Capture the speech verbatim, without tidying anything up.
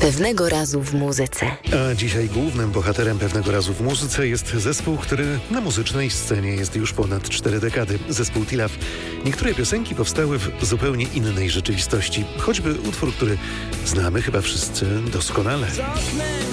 Pewnego razu w muzyce. A dzisiaj głównym bohaterem Pewnego razu w muzyce jest zespół, który na muzycznej scenie jest już ponad cztery dekady. Zespół T-Love. Niektóre piosenki powstały w zupełnie innej rzeczywistości. Choćby utwór, który znamy chyba wszyscy doskonale.